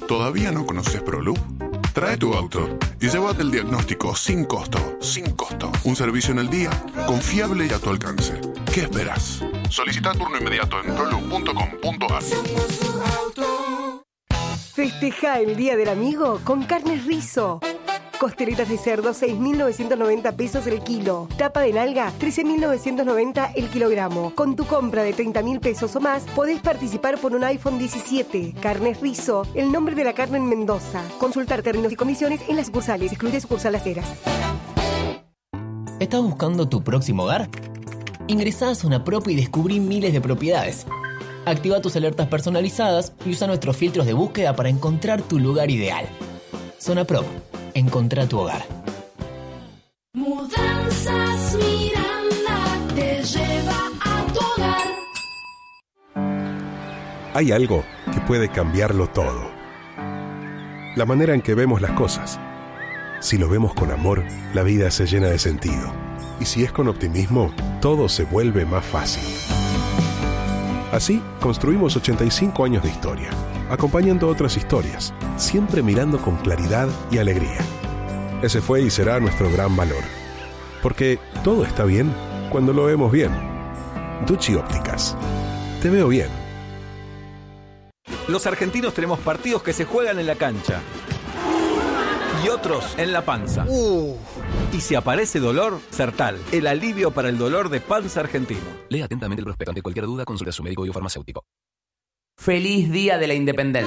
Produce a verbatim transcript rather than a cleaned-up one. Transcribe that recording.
¿Todavía no conoces ProLoop? Trae tu auto y llévate el diagnóstico sin costo. Sin costo. Un servicio en el día, confiable y a tu alcance. ¿Qué esperas? Solicita turno inmediato en proloop punto com punto a r. Festeja el Día del Amigo con Carnes Rizzo. Costeletas de cerdo, seis mil novecientos noventa pesos el kilo. Tapa de nalga, trece mil novecientos noventa el kilogramo. Con tu compra de treinta mil pesos o más, podés participar por un iPhone diecisiete. Carnes Rizzo, el nombre de la carne en Mendoza. Consultar términos y condiciones en las sucursales. Excluye sucursal Las Heras. ¿Estás buscando tu próximo hogar? Ingresá a ZonaProp y descubrí miles de propiedades. Activa tus alertas personalizadas y usa nuestros filtros de búsqueda para encontrar tu lugar ideal. ZonaProp. Encontrá tu hogar. Mudanzas Miranda te lleva a tu hogar. Hay algo que puede cambiarlo todo. La manera en que vemos las cosas. Si lo vemos con amor, la vida se llena de sentido. Y si es con optimismo, todo se vuelve más fácil. Así, construimos ochenta y cinco años de historia, acompañando otras historias, siempre mirando con claridad y alegría. Ese fue y será nuestro gran valor. Porque todo está bien cuando lo vemos bien. Ducci Ópticas. Te veo bien. Los argentinos tenemos partidos que se juegan en la cancha y otros en la panza. Uh. Y si aparece dolor, Sertal, el alivio para el dolor de panza argentino. Lea atentamente el prospecto. Ante cualquier duda, consulte a su médico y o farmacéutico. Feliz Día de la Independencia.